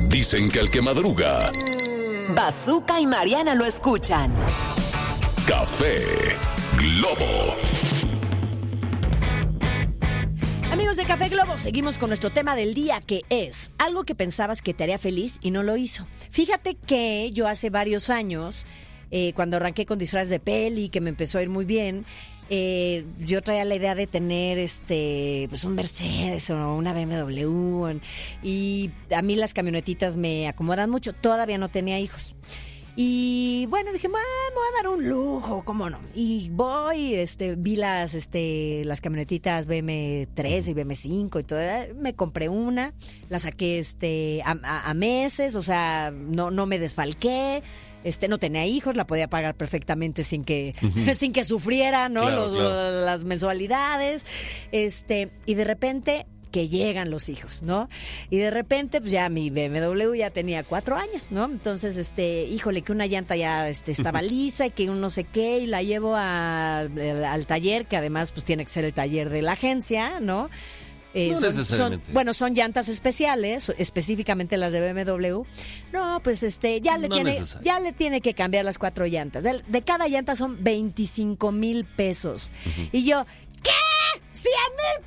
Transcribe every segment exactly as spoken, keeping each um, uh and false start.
Dicen que el que madruga... Bazooka y Mariana lo escuchan. Café Globo. Amigos de Café Globo, seguimos con nuestro tema del día, que es algo que pensabas que te haría feliz y no lo hizo. Fíjate que yo hace varios años, eh, cuando arranqué con disfraz de peli, que me empezó a ir muy bien, eh, yo traía la idea de tener este pues un Mercedes o una B M W, y a mí las camionetitas me acomodan mucho. Todavía no tenía hijos. Y bueno, dije, me voy a dar un lujo, ¿cómo no? Y voy, este, vi las, este, las camionetitas B M tres y B M cinco y todo. Me compré una, la saqué, este, a, a, a meses, o sea, no, no me desfalqué. Este, no tenía hijos, la podía pagar perfectamente sin que, uh-huh. sin que sufriera, ¿no? Claro, Los, claro. Las mensualidades. Este, y de repente que llegan los hijos, ¿no? Y de repente, pues ya mi B M W ya tenía cuatro años, ¿no? Entonces, este, híjole, que una llanta ya este, estaba lisa y que un no sé qué, y la llevo a, al, al taller, que además, pues tiene que ser el taller de la agencia, ¿no? Eh, no son, necesariamente. Son, bueno, son llantas especiales, específicamente las de B M W. No, pues este, ya le no tiene, necesario. ya le tiene que cambiar las cuatro llantas. De, de cada llanta son veinticinco mil pesos. Uh-huh. Y yo, ¿qué? ¡Cien mil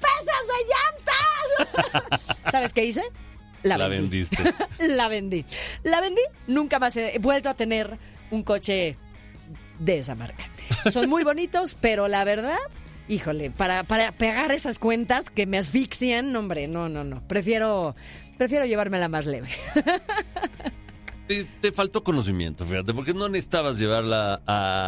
pesos de llantas! ¿Sabes qué hice? La, la vendí. vendiste. La vendí. La vendí. Nunca más he vuelto a tener un coche de esa marca. Son muy bonitos, pero la verdad, híjole, para, para pegar esas cuentas que me asfixian, hombre, no, no, no. Prefiero, prefiero llevármela más leve. Te, te faltó conocimiento, fíjate, porque no necesitabas llevarla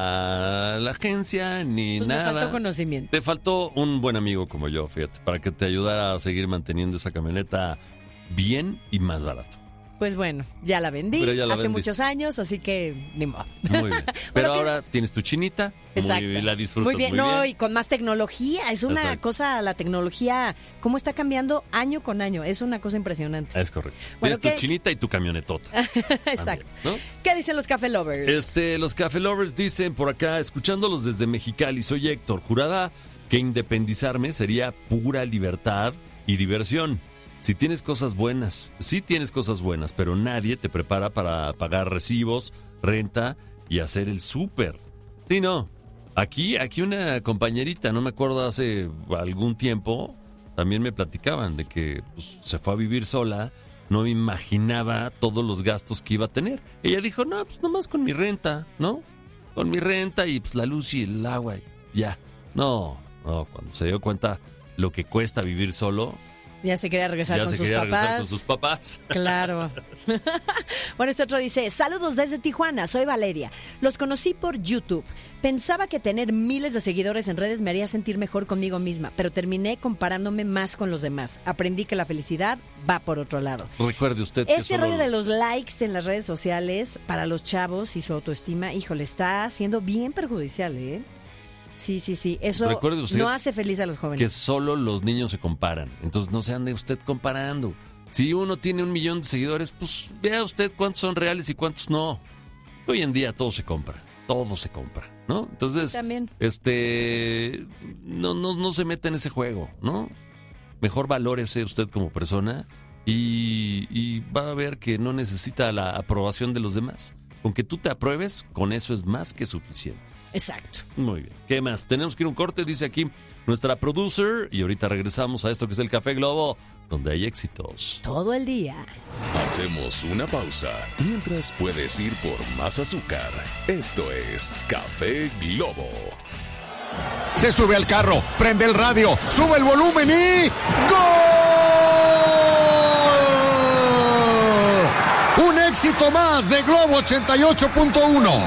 a la agencia ni pues nada. Me faltó conocimiento. Te faltó un buen amigo como yo, fíjate, para que te ayudara a seguir manteniendo esa camioneta bien y más barato. Pues bueno, ya la vendí ya la hace vendiste. muchos años, así que ni modo. Muy bien. Pero bueno, ahora tienes tu chinita. Exacto. Muy, la disfrutas muy bien. muy no, bien. y con más tecnología. Es una Exacto. cosa, la tecnología, cómo está cambiando año con año. Es una cosa impresionante. Es correcto. Bueno, tienes tu ¿qué? chinita y tu camionetota. Exacto. También, ¿no? ¿Qué dicen los Café Lovers? Este, los Café Lovers dicen por acá, escuchándolos desde Mexicali, soy Héctor. Juraba que independizarme sería pura libertad y diversión. Si tienes cosas buenas, sí tienes cosas buenas, pero nadie te prepara para pagar recibos, renta y hacer el súper. Sí, no. Aquí, aquí una compañerita, no me acuerdo, hace algún tiempo, también me platicaban de que pues, se fue a vivir sola, no imaginaba todos los gastos que iba a tener. Ella dijo, no, pues nomás con mi renta, ¿no? Con mi renta y pues la luz y el agua y ya. No, no, cuando se dio cuenta lo que cuesta vivir solo... Ya se quería regresar, ya con, se sus quería papás. regresar con sus papás. Claro. Bueno, este otro dice, saludos desde Tijuana, soy Valeria. Los conocí por YouTube. Pensaba que tener miles de seguidores en redes me haría sentir mejor conmigo misma, pero terminé comparándome más con los demás. Aprendí que la felicidad va por otro lado. Recuerde usted que Ese solo... rollo de los likes en las redes sociales para los chavos y su autoestima, híjole, está siendo bien perjudicial, ¿eh? Sí, sí, sí. Eso no hace feliz a los jóvenes. Que solo los niños se comparan. Entonces no se ande usted comparando. Si uno tiene un millón de seguidores, pues vea usted cuántos son reales y cuántos no. Hoy en día todo se compra. Todo se compra, ¿no? Entonces, también. este, no, no, no se meta en ese juego, ¿no? Mejor valórese usted como persona y, y va a ver que no necesita la aprobación de los demás. Con que tú te apruebes, con eso es más que suficiente. Exacto. Muy bien. ¿Qué más? Tenemos que ir a un corte, dice aquí nuestra producer. Y ahorita regresamos a esto que es el Café Globo, donde hay éxitos. Todo el día. Hacemos una pausa. Mientras puedes ir por más azúcar. Esto es Café Globo. Se sube al carro, prende el radio, sube el volumen y... ¡Gol! Un éxito más de Globo ochenta y ocho punto uno.